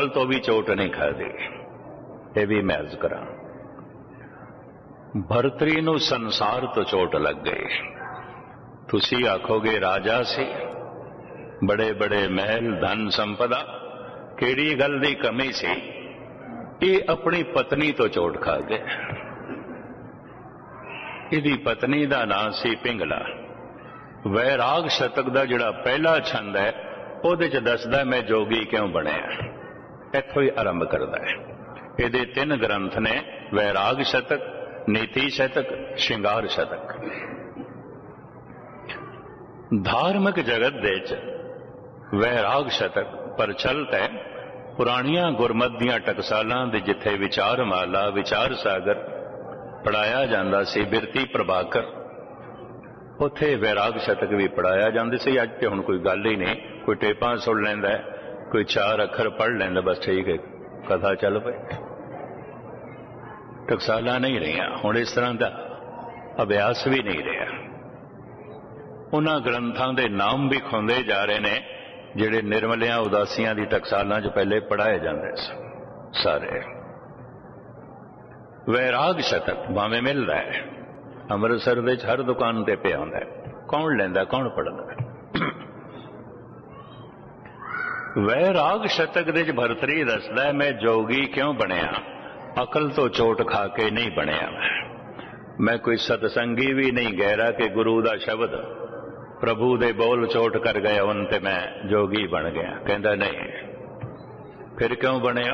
तो भी चोट नहीं खादी। ये भी मैं अर्ज करा, भरतरी नूं संसार तो चोट लग गई। तुसी आखोगे राजा सी, बड़े बड़े महल, धन संपदा, केड़ी गल दी कमी सी? ये अपनी पत्नी तो चोट खा गए। इहदी पत्नी दा नाम सी पिंगला। वैराग शतक दा जिहड़ा पहला छंद है उहदे च दसदा मैं जोगी क्यों बणिया। इत्थों ही आरंभ करदा है। इहदे 3 ग्रंथ ने, वैराग शतक, नीति शतक, श्रृंगार शतक। धार्मिक जगत दे च वैराग शतक प्रचलित है। पुरानियां गुरमत दियां टकसालां दे जिथे विचार माला, विचार सागर पढ़ाया जाता सी, बिरती प्रभाकर, उथे वैराग शतक भी पढ़ाया जाता सी। अज तो हुण कोई गल ही नहीं, कोई टेपां सुन लैंदा है, कोई 4 अखर पढ़ लैंदा, बस ठीक है, कथा चल पई। टकसालां नहीं रहियां, हुण इस तरह का अभ्यास भी नहीं रहा। उन्हां ग्रंथां दे नाम भी खुंदे जा रहे ने जिहड़े निर्मलियां उदासियां दी टकसालां च पहले पढ़ाए जाते सारे। वैराग शतक भावें मिलता है, अमृतसर दे हर दुकान ते पिया हुंदा है, कौन लैंदा कौन पढ़दा। वैराग शतक दे भरतरी दसदा है मैं जोगी क्यों बनिया, अकल तो चोट खा के नहीं बनिया। मैं कोई सतसंगी भी नहीं गहरा कि गुरु दा शब्द प्रभु दे बोल चोट कर गए उन ते मैं जोगी बन गया। कहता नहीं, फिर क्यों बनिया?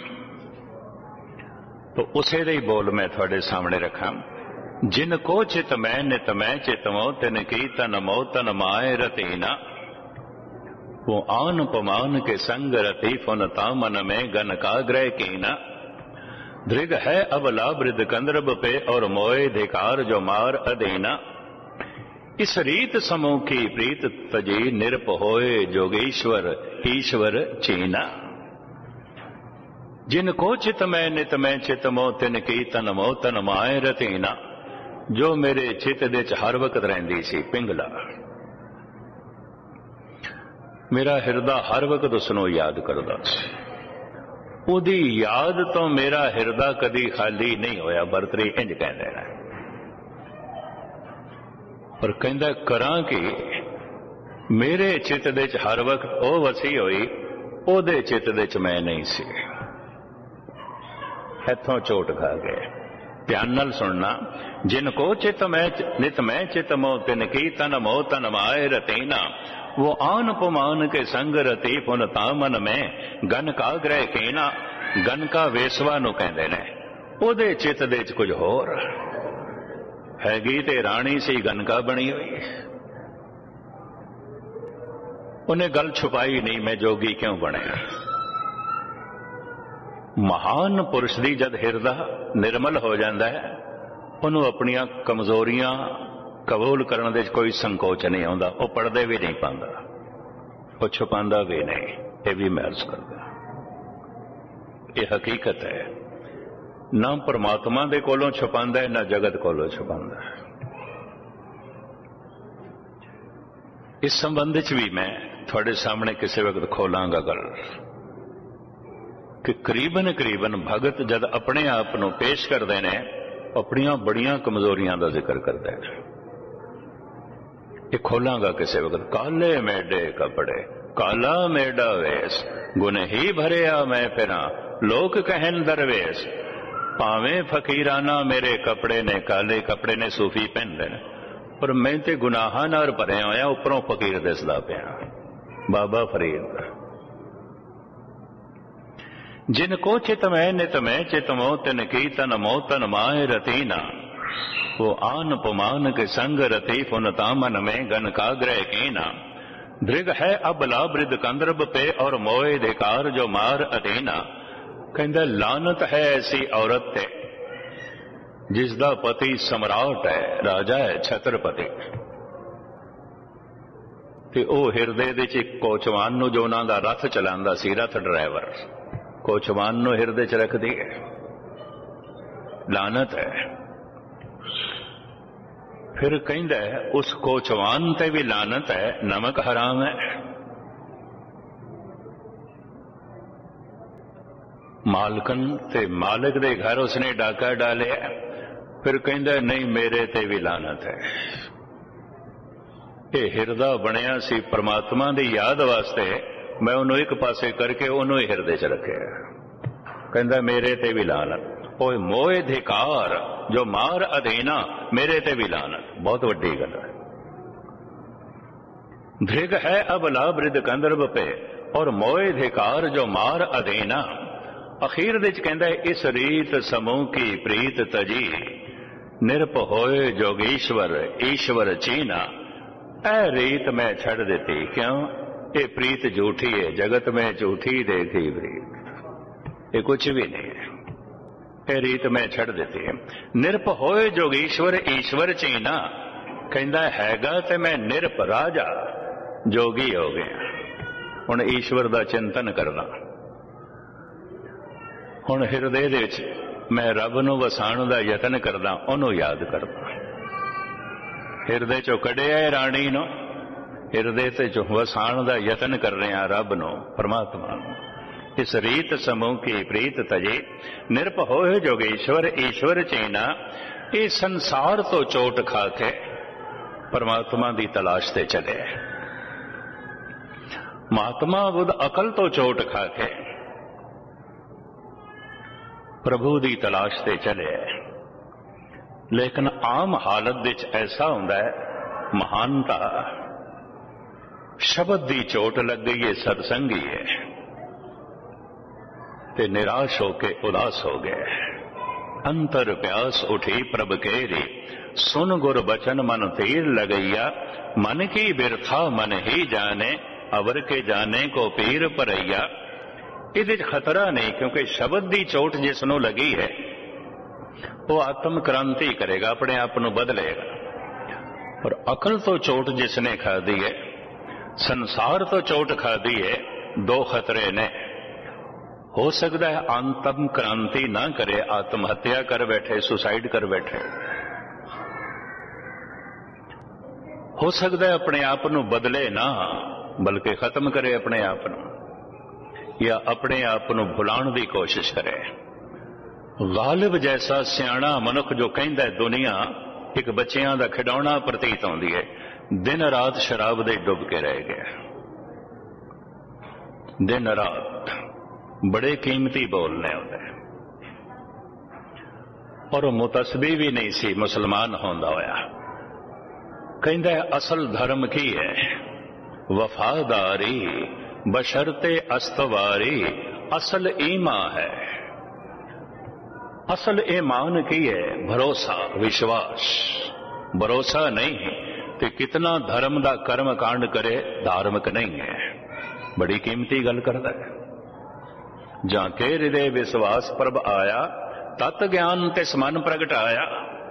तो उसे दे ही बोल मैं थोड़े सामने रखा। जिनको चित मैं नित मैं चितमो तिन की तन मो तन माए रतीना, वो आन पमान के संग रति फुनता मन में गन का ग्रह कीना। दृग है अबला वृद्ध कंद्रब पे और मोए धिकार जो मार अधीना। इस रीत समूह की प्रीत तजी निरप होए जोगेश्वर ईश्वर चीना। जिनको चित मैं नित मैं चित मो तिन की तन मो तन माए रतीना। जो मेरे चित दे च हर वक्त रहिंदी सी पिंगला। मेरा हिरदा हर वक्त उसनों याद करदा सी। उहदी याद तो मेरा हिरदा कदी खाली नहीं होया। भरतरी इंज कहंदे ने, पर कहंदा करां कि मेरे चित दे च हर वक्त ओ वसी होई, ओदे चित दे च मैं नहीं सी। इत्थों चोट खा गए। ध्यान नाल सुनना। जिनको चित मैं नित मैं चित मो तिन की तन मो तन माए रतीना। वो आन पुमान के संग रती पुनता मन में गन का ग्रह कीना। गन का वेसवा नूं कहंदे ने, ओदे चित दे च कुछ होर हैगी ते राणी सी गनका बनी हुई। उन्हें गल छुपाई नहीं मैं जोगी क्यों बने। महान पुरुष दी जद हिरदा निर्मल हो जाता है, उन्होंने अपनियां कमजोरियां कबूल करने दे कोई संकोच नहीं आता। वो पढ़दे भी नहीं पाता, वो छुपांदा भी नहीं। ये भी मैं अर्ज करदा, ये हकीकत है। ना परमात्मा दे कोलों छुपांदा है, ना जगत कोलों छुपांदा है। इस संबंध च भी मैं थोड़े सामने किसी वक्त खोलांगा गल कि करीबन करीबन भगत जद अपने आप को पेश करते हैं, अपनियां बड़ियां कमजोरियां का जिक्र करते हैं। ये खोलांगा किसी वक्त। काले मेडे कपड़े काला मेडा वेश, गुन ही भरिया मैं फिरा लोक कहन दरवेश। भावें फकीराना मेरे कपड़े ने, काले कपड़े ने सूफी पहनते हैं, पर मैं ते गुनाहां नाल भरिया होया, उपरों फकीर दिसदा पिया। बाबा फरीद। जिनको चित मैं नित मैं चित मो तिन की तन मो तन माए रतीना। वो आन पुमान के संग रति फुनता मन में गन का ग्रह कीना। दृग है अबला वृद्ध कंद्रब पे और मोए धिकार जो मार अधीना। कहंदा लानत है ऐसी औरत ते जिसदा पति सम्राट है, राजा है, छत्रपति, ते ओ हिरदे दे च कोचवान नूं जो उन्हां दा रथ चलांदा सी, रथ ड्राइवर, कोचवान नूं हिरदे च रखदी है। लानत है। फिर कहंदा है उस कोचवान ते भी लानत है, नमक हराम है। मालकन ते मालिक दे घर उसने डाका डालिया, फिर कहंदा नहीं मेरे ते भी लानत है। ये हिरदा बनिया सी परमात्मा दी याद वास्ते, मैं उन्हों एक पासे करके उन्हों ही हिरदे च रखे, कहंदा मेरे ते भी लानत। ओए मोए धिकार जो मार अधीना, मेरे ते भी लानत। बहुत वड्डी गल है। धिग है अब लाबृद कंदर्ब पे, और मोए धिकार जो मार अधीना। अखीर विच कहंदा इस रीत समूह की प्रीत तजी, निरप होए जोगीश्वर ईश्वर चीना। ऐ रीत मैं छड़ देती, क्यों ये प्रीत झूठी है, जगत में झूठी देखी प्रीत, ये कुछ भी नहीं है, ये रीत मैं छड़ देती है। निरप होए जोगीश्वर ईश्वर चीना, कहंदा हैगा ते मैं निरप राजा जोगी हो गया। हुण ईश्वर दा चिंतन करना, हुण हिरदे दे विच मैं रब नूं वसाण दा यतन करदा, ओनूं याद करदा। हिरदे चों कढिआ राणी नूं, हिरदे ते चों वसाण दा यतन कर रहे हैं रब नूं, परमात्मा नूं। इस रीत समूह की प्रीत तजे, निरप होए जोगेश्वर ईश्वर चीना। ये संसार तो चोट खा के परमात्मा दी तलाश ते चले। महात्मा बुद्ध अकल तो चोट खा के प्रभु दी तलाश ते चले। लेकिन आम हालत विच ऐसा हुंदा है, महानता शब्द दी चोट लग गई है, सत्संगी है ते निराश होके उदास हो गए। अंतर प्यास उठी प्रभ केरी, सुन गुर बचन मन तीर लगैया। मन की बिरथा मन ही जाने, अवर के जाने को पीर परैया। इहदे च खतरा नहीं, क्योंकि शब्द की चोट जिसनों लगी है वो आत्म क्रांति करेगा, अपने आप को बदलेगा। और अकल तो चोट जिसने खा दी है, संसार तो चोट खा दी है, दो खतरे ने। हो सकता है आत्म क्रांति ना करे, आत्महत्या कर बैठे, सुसाइड कर बैठे। हो सकता है अपने आप को बदले ना, बल्कि खत्म करे अपने आप को, या अपने आप को भुलाने की कोशिश करे। गालिब जैसा सियाणा मनुख जो कहता है दुनिया एक बच्चियां का खिडौना प्रतीत होती है, दिन रात शराब दे डुब के रह गया। दिन रात बड़े कीमती बोलने होते, और मुतसबी भी नहीं सी मुसलमान होंदा होया। कहता है असल धर्म की है, वफादारी बशर्ते अस्तवारी, असल ईमा है। असल ईमान की है भरोसा विश्वास। भरोसा नहीं तो कितना धर्म का कर्म कांड करे, धार्मिक नहीं है। बड़ी कीमती गल करता है। जाके हृदय विश्वास प्रभ आया, तत् ज्ञान तिस मन प्रगटाया।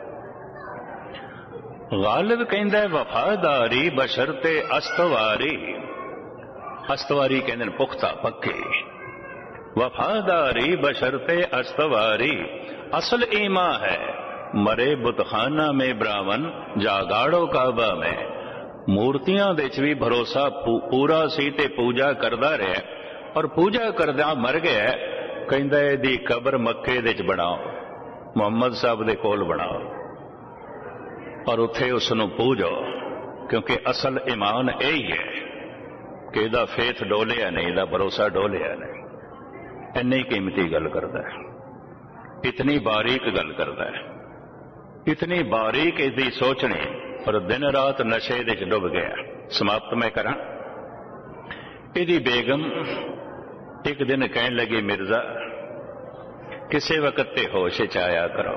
गालिब कहंदा है वफादारी बशर्ते अस्तवारी। अस्तवारी कहते हैं पुख्ता पक्के। वफादारी बशर्ते अस्तवारी, असल ईमा है मरे बुतखाना में ब्राह्मण, जागाड़ो काबा में। मूर्तियां दे च भी भरोसा पूरा सी ते पूजा करदा रहा, और पूजा करदा मर गया। कहंदा इहदी कबर मक्के दे च बनाओ, मुहम्मद साहब दे कोल बनाओ, और उत्थे उसनूं पूजो, क्योंकि असल ईमान यही है कि इहदा फेथ डोलिया नहीं, इहदा भरोसा डोलिया नहीं। इन्नी कीमती गल करदा है, इतनी बारीक गल करदा है, इतनी बारीक इसकी सोचनी, और दिन रात नशे दे च डुब गया। समाप्त मैं करा। इहदी बेगम एक दिन कहन लगी, मिर्जा किसी वक्त ते होश च आया करो,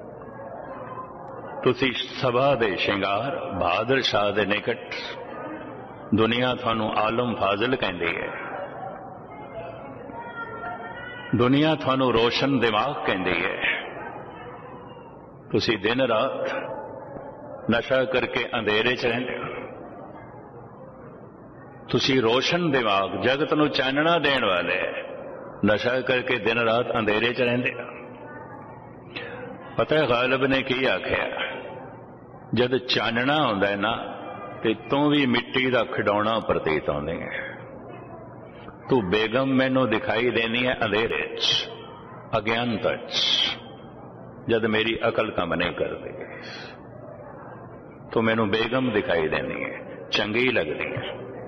तुसी सभा दे शिंगार, बहादुर शाह दे निकट, दुनिया थानू आलम फाजिल कहती है, दुनिया थानू रोशन दिमाग कहती है। तुसी दिन रात नशा करके अंधेरे च रहंदे हो, तुसी रोशन दिमाग जगत नू चानना देण वाले नशा करके दिन रात अंधेरे च रहंदे हो। पता है गालिब ने की आख्या, जद चानना हुंदा है ना ते तू भी मिट्टी का खिडौना प्रतीत होंदी है। तू बेगम मैनू दिखाई देनी है अंधेरे च, ਅਗਿਆਨਤਾ 'ਚ, ਜਦ ਮੇਰੀ ਅਕਲ ਕੰਮ ਨਹੀਂ ਕਰਦੀ ਤੋ ਮੈਨੂੰ ਬੇਗਮ ਦਿਖਾਈ ਦੇਣੀ ਹੈ, ਚੰਗੀ ਲੱਗਦੀ ਹੈ।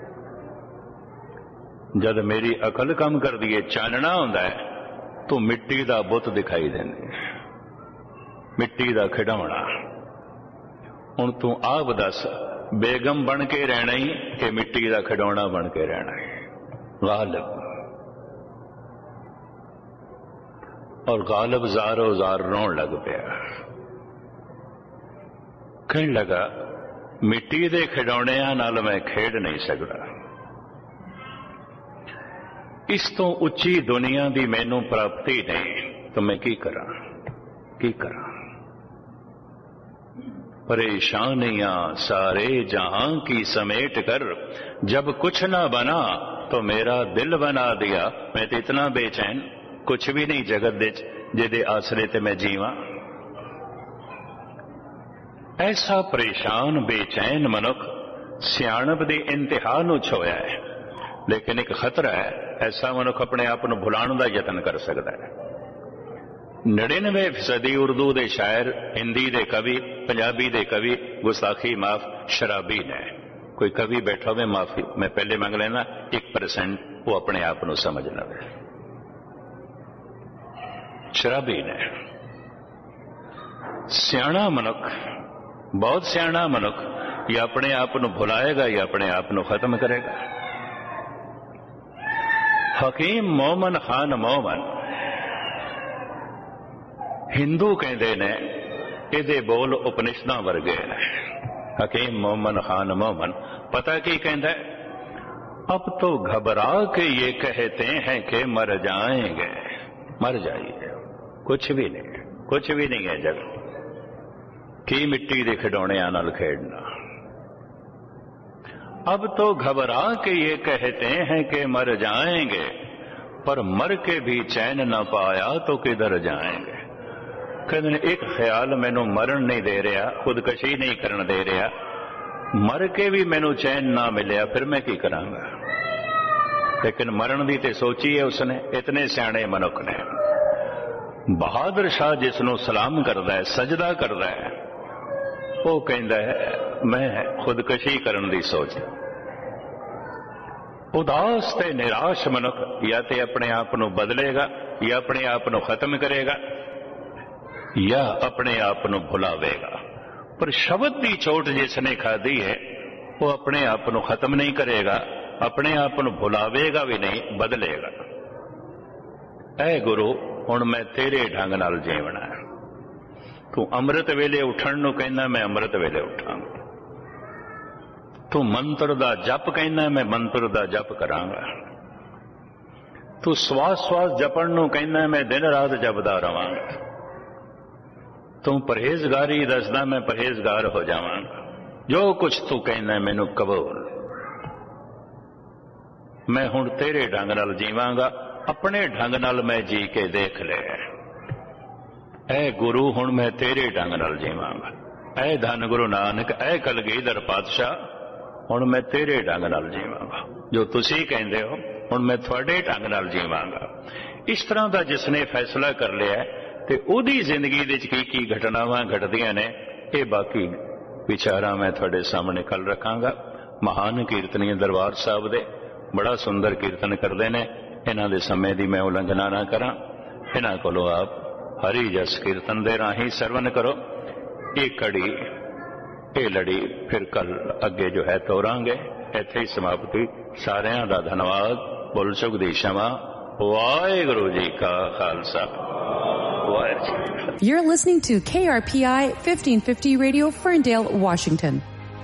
ਜਦ ਮੇਰੀ ਅਕਲ ਕੰਮ ਕਰਦੀ ਹੈ, ਚਾਨਣਾ ਹੁੰਦਾ ਹੈ, ਤੋ ਮਿੱਟੀ ਦਾ ਬੁੱਤ ਦਿਖਾਈ ਦਿੰਦੀ ਹੈ, ਮਿੱਟੀ ਦਾ ਖਿਡੌਣਾ। ਹੁਣ ਤੂੰ ਆਪ ਦੱਸ, ਬੇਗਮ ਬਣ ਕੇ ਰਹਿਣਾ ਹੀ ਕਿ ਮਿੱਟੀ ਦਾ ਖਿਡੌਣਾ ਬਣ ਕੇ ਰਹਿਣਾ ਹੈ? ਗਾਲਿਬ। ਔਰ ਗਾਲਿਬ ਜ਼ਾਰੋ ਜ਼ਾਰ ਰੋਣ ਲੱਗ ਪਿਆ, ਕਹਿਣ ਲੱਗਾ ਮਿੱਟੀ ਦੇ ਖਿਡੌਣਿਆਂ ਨਾਲ ਮੈਂ ਖੇਡ ਨਹੀਂ ਸਕਦਾ, ਇਸ ਤੋਂ ਉੱਚੀ ਦੁਨੀਆ ਦੀ ਮੈਨੂੰ ਪ੍ਰਾਪਤੀ ਨਹੀਂ, ਤਾਂ ਮੈਂ ਕੀ ਕਰਾਂ, ਕੀ ਕਰਾਂ। परेशानियां सारे जहां की समेट कर जब कुछ ना बना तो मेरा दिल बना दिया। मैं तो इतना बेचैन, कुछ भी नहीं जगत दे जिहदे आसरे ते मैं जीवां। ऐसा परेशान बेचैन मनुख सियाणप दी इंतहा नूं छोया है, लेकिन एक खतरा है, ऐसा मनुख अपने आप नूं भुलाउण दा यतन कर सकदा है। 99% उर्दू दे शायर, हिंदी दे कवि, पंजाबी दे कवि गुस्ताखी माफ शराबी ने। कोई कवि बैठा हुए माफी मैं पहले मंग लेना, 1% वो अपने आप को समझ लवे। शराबी ने। सियाणा मनुख, बहुत सियाणा मनुख या अपने आप को भुलाएगा या अपने आप को खत्म करेगा। हकीम मोमन खान मोमन हिंदू कहते ने, इहदे बोल उपनिषदां वर्गे ने। हकीम मोमन खान मोमन पता की कहता है, अब तो घबरा के ये कहते हैं कि मर जाएंगे। मर जाइए, कुछ भी नहीं, कुछ भी नहीं है जग की मिट्टी के खिडौणियां नाल खेडना। अब तो घबरा के ये कहते हैं कि मर जाएंगे, पर मर के भी चैन न पाया तो किधर जाएंगे। कहते एक ख्याल मैनू मरण नहीं दे रहा, खुदकशी नहीं करन दे रहा, मर के भी मैनू चैन ना मिलिया, फिर मैं की करांगा। लेकिन मरण दी ते सोची है उसने। इतने सियाणे मनुख ने। बहादुर शाह जिसनों सलाम करदा है, सजदा करदा है, वो कहंदा है मैं खुदकशी करन दी सोच। उदास ते निराश मनुख या ते अपने आप को बदलेगा या अपने आप को खत्म करेगा या अपने आप को भुलावेगा। पर शब्द की चोट जिसने खाधी है वो अपने आप को खत्म नहीं करेगा, अपने आप को भुलावेगा भी नहीं, बदलेगा। ऐ गुरु हुण मैं तेरे ढंग नाल जीवना है। तू अमृत वेले उठण नूं कहना, मैं अमृत वेले उठांगा। तू मंत्र दा जप कहना, मैं मंत्र दा जप करांगा। तू श्वास श्वास जपण नूं कहना, मैं दिन रात जपदा रहांगा। तू परहेजगारी दसदा, मैं परहेजगार हो जावांगा। जो कुछ तू कहना मैनू कबूल। मैं हुण तेरे ढंग नाल जीवांगा, अपने ढंग नाल मैं जी के देख ले। ऐ गुरु हुण मैं तेरे ढंग नाल जीवांगा। ऐ धन गुरु नानक, ऐ कलगीधर पातशाह, हुण मैं तेरे ढंग नाल जीवांगा। जो तुसी कहंदे हो हुण मैं तुहाडे ढंग नाल जीवांगा। इस तरह का जिसने फैसला कर लिया है ते उहदी जिंदगी दे विच की घटनावां घटदियां ने, ये बाकी विचारां मैं तुहाडे सामने कल रखांगा। महान कीर्तनी दरबार साहब दे बड़ा सुंदर कीर्तन करते हैं। इन्हां दे समय दी मैं उलंघना ना करां। इन्हां कोलों आप हरि जस कीर्तन दे राही सरवण करो। ये कड़ी ये लड़ी फिर कल अगे जो है तोरांगे। इत्थे ही समाप्ति। सारियां दा धन्नवाद। बोल सुख दी क्षमा। वाहिगुरू जी का Khalsa. You're listening to KRPI 1550 Radio, Ferndale, Washington.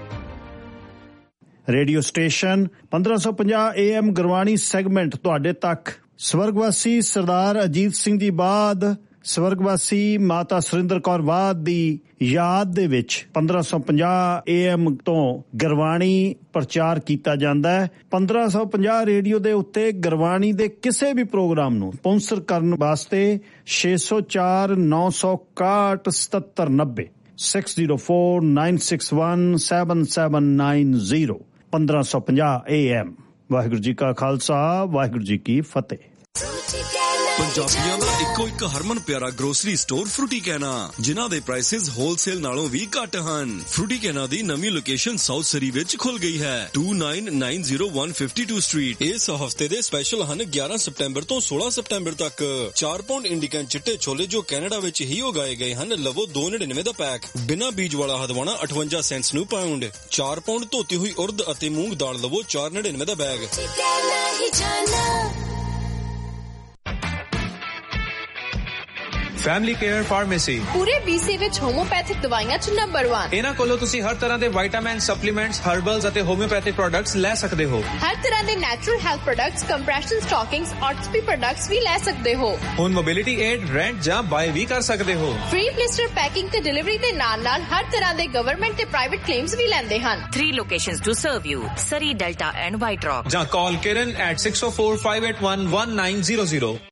Radio station 1550 AM Gurbani segment ਤੁਹਾਡੇ ਤੱਕ। ਸਵਰਗਵਾਸੀ ਸਰਦਾਰ ਅਜੀਤ ਸਿੰਘ ਦੀ ਬਾਦ ਸਵਰਗਵਾਸੀ ਮਾਤਾ ਸੁਰਿੰਦਰ ਕੌਰ ਬਾਦ ਦੀ ਯਾਦ ਦੇ ਵਿੱਚ 1550 AM ਤੋਂ ਗੁਰਬਾਣੀ ਪ੍ਰਚਾਰ ਕੀਤਾ ਜਾਂਦਾ ਹੈ। 1550 ਰੇਡੀਓ ਦੇ ਉੱਤੇ ਗੁਰਬਾਣੀ ਦੇ ਕਿਸੇ ਵੀ ਪ੍ਰੋਗਰਾਮ ਨੂੰ ਸਪਾਂਸਰ ਕਰਨ ਵਾਸਤੇ 604 961 7790 6049617790 1550 AM। ਵਾਹਿਗੁਰੂ ਜੀ ਕਾ ਖਾਲਸਾ, ਵਾਹਿਗੁਰੂ ਜੀ ਕੀ ਫਤਿਹ। ਪੰਜਾਬੀਆਂ ਦਾ ਇੱਕੋ ਇੱਕ ਹਰਮਨ ਪਿਆਰਾ ਗਰੋਸਰੀ ਸਟੋਰ ਫਰੂਟੀ ਕਹਿਣਾ, ਜਿਨ੍ਹਾਂ ਦੇ ਪ੍ਰਾਈਸਿਸ ਹੋਲਸੇਲ ਨਾਲੋਂ ਵੀ ਘੱਟ ਹਨ। ਫਰੂਟੀ ਕਹਿਣਾ ਦੀ ਨਵੀਂ ਲੋਕੇਸ਼ਨ ਸਾਊਥ ਸਰੀ ਵਿੱਚ ਖੁੱਲ ਗਈ ਹੈ, 2990 ਸਟਰੀਟ। ਇਸ ਹਫਤੇ ਦੇ ਸਪੈਸ਼ਲ ਹਨ 11 ਸਤੰਬਰ ਤੋਂ 16 ਸਤੰਬਰ ਤੱਕ। 4 ਪਾਉਂਡ ਇੰਡੀਕਨ ਚਿੱਟੇ ਛੋਲੇ ਜੋ ਕੈਨੇਡਾ ਵਿੱਚ ਹੀ ਉਗਾਏ ਗਏ ਹਨ, ਲਵੋ 2.99 ਦਾ ਪੈਕ। ਬਿਨਾਂ ਬੀਜ ਵਾਲਾ ਹਦਵਾਣਾ 58 ਸੈਂਟਸ ਨੂੰ ਪਾਉਂਡ। 4 ਪਾਉਂਡ ਧੋਤੀ ਹੋਈ ਉਰਦ ਅਤੇ ਮੂੰਗ ਦਾਲ ਲਵੋ 4.99 ਦਾ ਬੈਗ। ਫੈਮਿਲੀ ਕੇਅਰ ਫਾਰਮੇਸੀ ਪੂਰੇ BC ਵਿੱਚ ਹੋਮੋਪੈਥਿਕ ਦਵਾਈਆਂ 'ਚ ਨੰਬਰ 1। ਇਹਨਾਂ ਕੋਲੋਂ ਤੁਸੀਂ ਹਰ ਤਰ੍ਹਾਂ ਦੇ ਵਿਟਾਮਿਨ, ਸਪਲੀਮੈਂਟਸ, ਹਰਬਲਸ ਅਤੇ ਹੋਮਿਓਪੈਥਿਕ ਪ੍ਰੋਡਕਟਸ ਲੈ ਸਕਦੇ ਹੋ। ਹਰ ਤਰ੍ਹਾਂ ਦੇ natural health products, compression ਸਟਾਕਿੰਗਸ, ਆਰਥੋਪੀ products ਵੀ ਲੈ ਸਕਦੇ ਹੋ। ਹੁਣ ਮੋਬਿਲਿਟੀ ਏਡ, ਰੈਂਟ ਜਾਂ ਬਾਏ ਵੀ ਕਰ ਸਕਦੇ ਹੋ। ਫ੍ਰੀ ਬਲਿਸਟਰ ਪੈਕਿੰਗ ਤੇ ਡਿਲੀਵਰੀ ਦੇ ਨਾਲ-ਨਾਲ ਹਰ ਤਰ੍ਹਾਂ ਦੇ ਗਵਰਨਮੈਂਟ ਤੇ ਪ੍ਰਾਈਵੇਟ ਕਲੇਮਸ ਵੀ ਲੈਂਦੇ ਹਨ। 3 locations to serve you: Surrey, Delta and White Rock. ਜਾਂ ਕਾਲ Kiran at 604-581-1900.